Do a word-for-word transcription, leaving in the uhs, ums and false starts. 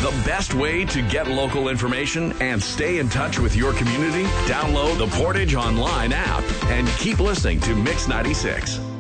The best way to get local information and stay in touch with your community? Download the Portage Online app and keep listening to Mix ninety-six.